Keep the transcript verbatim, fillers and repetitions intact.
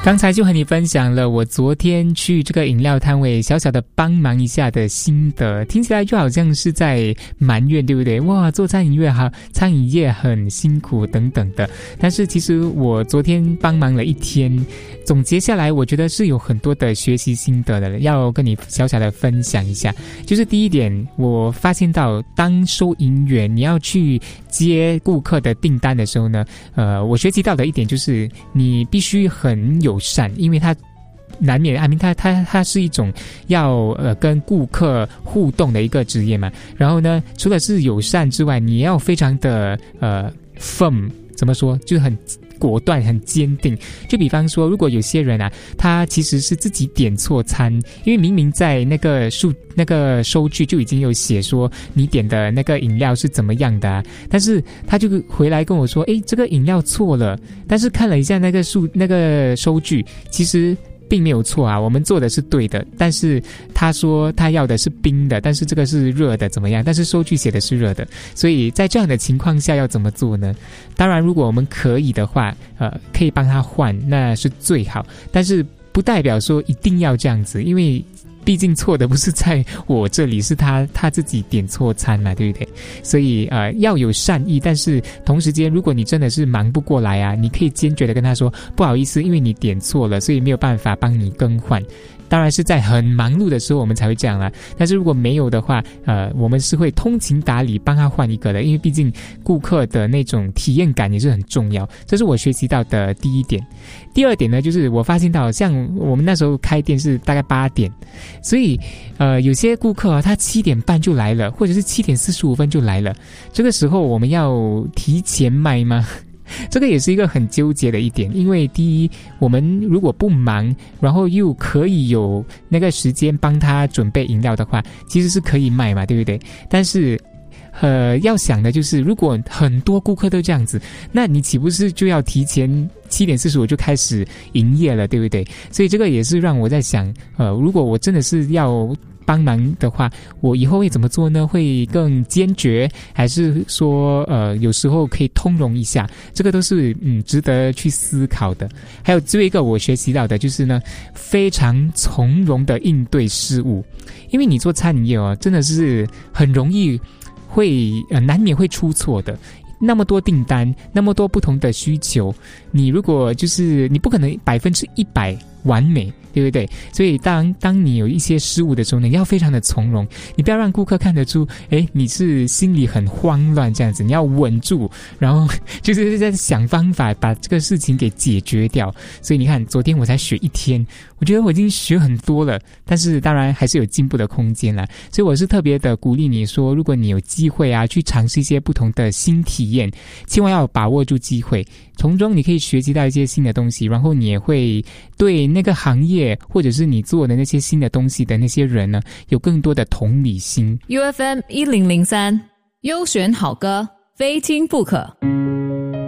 刚才就和你分享了我昨天去这个饮料摊位小小的帮忙一下的心得，听起来就好像是在埋怨，对不对？哇，做餐饮业哈，餐饮业很辛苦等等的。但是其实我昨天帮忙了一天，总结下来我觉得是有很多的学习心得的，要跟你小小的分享一下。就是第一点，我发现到当收银员你要去接顾客的订单的时候呢，呃，我学习到的一点就是你必须很友善，因为他难免，I mean，它它它是一种要呃跟顾客互动的一个职业嘛。然后呢，除了是友善之外，你要非常的呃 firm， 怎么说，就是很果断很坚定。就比方说，如果有些人啊，他其实是自己点错餐，因为明明在那个数那个收据就已经有写说你点的那个饮料是怎么样的啊，但是他就回来跟我说，诶，这个饮料错了，但是看了一下那个数那个收据，其实并没有错啊，我们做的是对的，但是他说他要的是冰的，但是这个是热的，怎么样？但是收据写的是热的，所以在这样的情况下要怎么做呢？当然，如果我们可以的话，呃，可以帮他换，那是最好，但是不代表说一定要这样子，因为毕竟错的不是在我这里，是他他自己点错餐嘛，对不对？所以呃要有善意，但是同时间，如果你真的是忙不过来啊，你可以坚决的跟他说，不好意思，因为你点错了，所以没有办法帮你更换。当然是在很忙碌的时候我们才会这样啦，但是如果没有的话，呃，我们是会通情达理帮他换一个的，因为毕竟顾客的那种体验感也是很重要，这是我学习到的第一点。第二点呢，就是我发现到像我们那时候开店是大概八点，所以呃，有些顾客啊，他七点半就来了，或者是七点四十五分就来了，这个时候我们要提前卖吗？这个也是一个很纠结的一点，因为第一，我们如果不忙，然后又可以有那个时间帮他准备饮料的话，其实是可以卖嘛，对不对？但是呃，要想的就是，如果很多顾客都这样子，那你岂不是就要提前七点四十五就开始营业了，对不对？所以这个也是让我在想，呃，如果我真的是要帮忙的话，我以后会怎么做呢？会更坚决，还是说呃有时候可以通融一下？这个都是嗯值得去思考的。还有最后一个我学习到的就是呢，非常从容的应对事物，因为你做餐饮业哦，真的是很容易会呃难免会出错的。那么多订单，那么多不同的需求，你如果就是你不可能百分之一百完美，对不对？所以当当你有一些失误的时候呢，你要非常的从容，你不要让顾客看得出，诶，你是心里很慌乱这样子，你要稳住，然后就是在想方法把这个事情给解决掉。所以你看，昨天我才学一天，我觉得我已经学很多了，但是当然还是有进步的空间啦。所以我是特别的鼓励你说，如果你有机会啊，去尝试一些不同的新体验，千万要把握住机会，从中你可以学习到一些新的东西，然后你也会对那个行业或者是你做的那些新的东西的那些人呢，有更多的同理心。 U F M 一零零三优选好歌，非听不可。